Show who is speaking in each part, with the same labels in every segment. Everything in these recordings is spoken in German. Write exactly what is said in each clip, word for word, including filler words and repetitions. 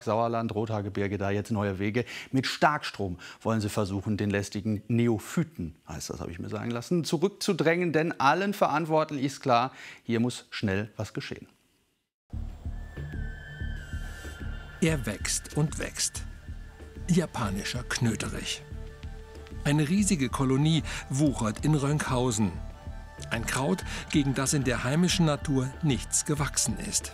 Speaker 1: Sauerland, Rothaargebirge, da jetzt neue Wege. Mit Starkstrom wollen sie versuchen, den lästigen Neophyten, heißt das, habe ich mir sagen lassen, zurückzudrängen. Denn allen Verantwortlichen ist klar, hier muss schnell was geschehen.
Speaker 2: Er wächst und wächst. Japanischer Knöterich. Eine riesige Kolonie wuchert in Rönkhausen. Ein Kraut, gegen das in der heimischen Natur nichts gewachsen ist.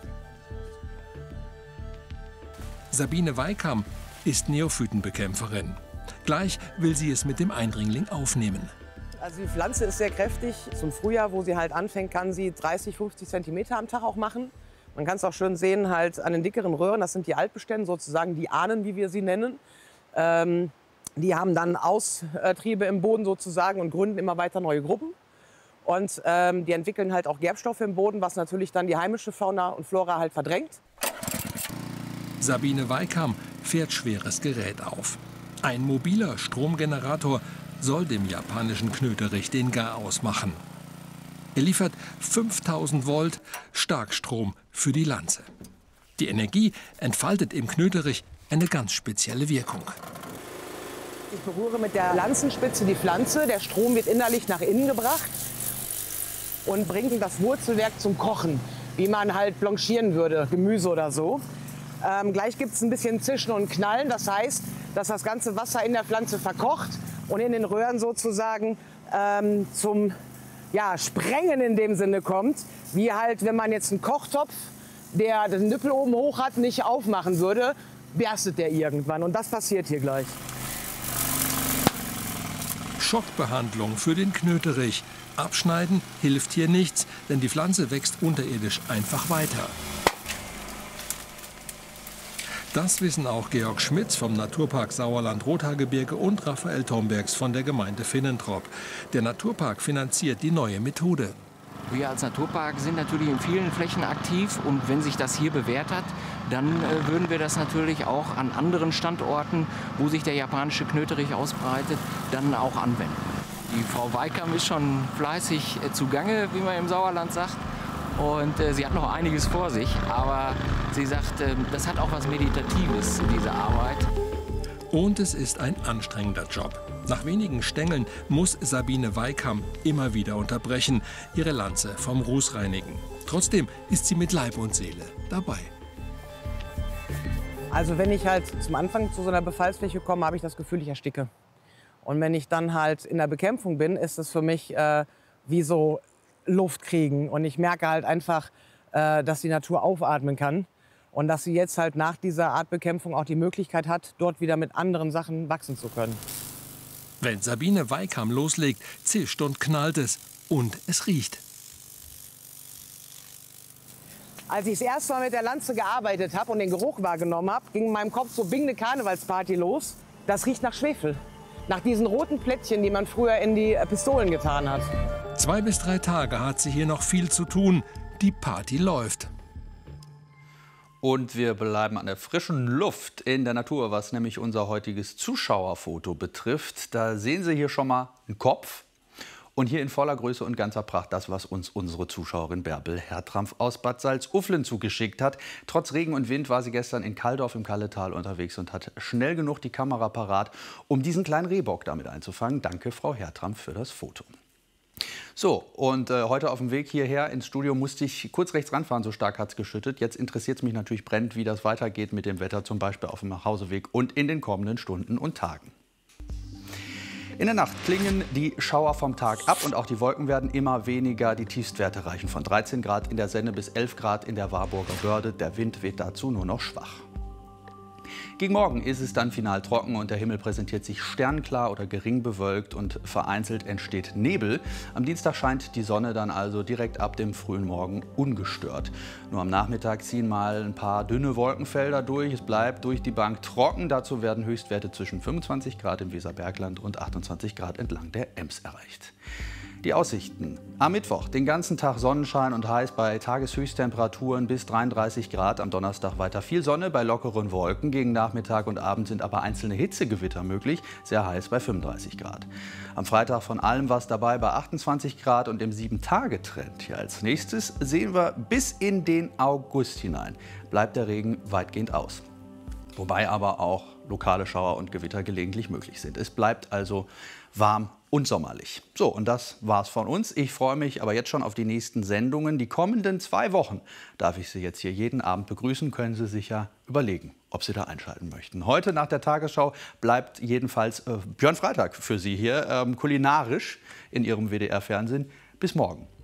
Speaker 2: Sabine Weikam ist Neophytenbekämpferin. Gleich will sie es mit dem Eindringling aufnehmen.
Speaker 3: Also die Pflanze ist sehr kräftig. Zum Frühjahr, wo sie halt anfängt, kann sie dreißig, fünfzig Zentimeter am Tag auch machen. Man kann es auch schön sehen halt an den dickeren Röhren. Das sind die Altbestände, sozusagen die Ahnen, wie wir sie nennen. Ähm, die haben dann Austriebe im Boden sozusagen und gründen immer weiter neue Gruppen. Und ähm, die entwickeln halt auch Gerbstoffe im Boden, was natürlich dann die heimische Fauna und Flora halt verdrängt.
Speaker 2: Sabine Weikam fährt schweres Gerät auf. Ein mobiler Stromgenerator soll dem japanischen Knöterich den Garaus machen. Er liefert fünftausend Volt Starkstrom für die Lanze. Die Energie entfaltet im Knöterich eine ganz spezielle Wirkung.
Speaker 3: Ich berühre mit der Lanzenspitze die Pflanze. Der Strom wird innerlich nach innen gebracht und bringt das Wurzelwerk zum Kochen, wie man halt blanchieren würde, Gemüse oder so. Ähm, gleich gibt es ein bisschen Zischen und Knallen. Das heißt, dass das ganze Wasser in der Pflanze verkocht und in den Röhren sozusagen ähm, zum ja, Sprengen in dem Sinne kommt. Wie halt, wenn man jetzt einen Kochtopf, der den Nippel oben hoch hat, nicht aufmachen würde, berstet der irgendwann. Und das passiert hier gleich.
Speaker 2: Schockbehandlung für den Knöterich. Abschneiden hilft hier nichts, denn die Pflanze wächst unterirdisch einfach weiter. Das wissen auch Georg Schmitz vom Naturpark Sauerland-Rothaargebirge und Raphael Tombergs von der Gemeinde Finnentrop. Der Naturpark finanziert die neue Methode.
Speaker 4: Wir als Naturpark sind natürlich in vielen Flächen aktiv und wenn sich das hier bewährt hat, dann äh, würden wir das natürlich auch an anderen Standorten, wo sich der japanische Knöterich ausbreitet, dann auch anwenden. Die Frau Weikam ist schon fleißig äh, zugange, wie man im Sauerland sagt. Und äh, sie hat noch einiges vor sich, aber sie sagt, äh, das hat auch was Meditatives, diese Arbeit.
Speaker 2: Und es ist ein anstrengender Job. Nach wenigen Stängeln muss Sabine Weikam immer wieder unterbrechen, ihre Lanze vom Ruß reinigen. Trotzdem ist sie mit Leib und Seele dabei.
Speaker 3: Also wenn ich halt zum Anfang zu so einer Befallsfläche komme, habe ich das Gefühl, ich ersticke. Und wenn ich dann halt in der Bekämpfung bin, ist es für mich äh, wie so Luft kriegen. Und ich merke halt einfach, äh, dass die Natur aufatmen kann. Und dass sie jetzt halt nach dieser Artbekämpfung auch die Möglichkeit hat, dort wieder mit anderen Sachen wachsen zu können.
Speaker 2: Wenn Sabine Weikam loslegt, zischt und knallt es. Und es riecht.
Speaker 3: Als ich das erste Mal mit der Lanze gearbeitet habe und den Geruch wahrgenommen habe, ging in meinem Kopf so Bing, eine Karnevalsparty los. Das riecht nach Schwefel. Nach diesen roten Plättchen, die man früher in die Pistolen getan hat.
Speaker 2: Zwei bis drei Tage hat sie hier noch viel zu tun. Die Party läuft.
Speaker 1: Und wir bleiben an der frischen Luft in der Natur, was nämlich unser heutiges Zuschauerfoto betrifft. Da sehen Sie hier schon mal einen Kopf. Und hier in voller Größe und ganzer Pracht das, was uns unsere Zuschauerin Bärbel Hertrampf aus Bad Salzuflen zugeschickt hat. Trotz Regen und Wind war sie gestern in Kalldorf im Kalletal unterwegs und hat schnell genug die Kamera parat, um diesen kleinen Rehbock damit einzufangen. Danke, Frau Hertrampf, für das Foto. So, und äh, heute auf dem Weg hierher ins Studio musste ich kurz rechts ranfahren, so stark hat es geschüttet. Jetzt interessiert es mich natürlich brennend, wie das weitergeht mit dem Wetter, zum Beispiel auf dem Nachhauseweg und in den kommenden Stunden und Tagen. In der Nacht klingen die Schauer vom Tag ab und auch die Wolken werden immer weniger. Die Tiefstwerte reichen von dreizehn Grad in der Senne bis elf Grad in der Warburger Börde. Der Wind weht dazu nur noch schwach. Gegen Morgen ist es dann final trocken und der Himmel präsentiert sich sternklar oder gering bewölkt und vereinzelt entsteht Nebel. Am Dienstag scheint die Sonne dann also direkt ab dem frühen Morgen ungestört. Nur am Nachmittag ziehen mal ein paar dünne Wolkenfelder durch. Es bleibt durch die Bank trocken. Dazu werden Höchstwerte zwischen fünfundzwanzig Grad im Weserbergland und achtundzwanzig Grad entlang der Ems erreicht. Die Aussichten. Am Mittwoch den ganzen Tag Sonnenschein und heiß bei Tageshöchsttemperaturen bis dreiunddreißig Grad. Am Donnerstag weiter viel Sonne bei lockeren Wolken. Gegen Nachmittag und Abend sind aber einzelne Hitzegewitter möglich. Sehr heiß bei fünfunddreißig Grad. Am Freitag von allem was dabei bei achtundzwanzig Grad und im sieben Tage Trend. Hier als nächstes sehen wir bis in den August hinein. Bleibt der Regen weitgehend aus. wobei aber auch lokale Schauer und Gewitter gelegentlich möglich sind. Es bleibt also warm und sommerlich. So, und das war's von uns. Ich freue mich aber jetzt schon auf die nächsten Sendungen. Die kommenden zwei Wochen darf ich Sie jetzt hier jeden Abend begrüßen. Können Sie sich ja überlegen, ob Sie da einschalten möchten. Heute nach der Tagesschau bleibt jedenfalls äh, Björn Freitag für Sie hier, ähm, kulinarisch in Ihrem W D R-Fernsehen. Bis morgen.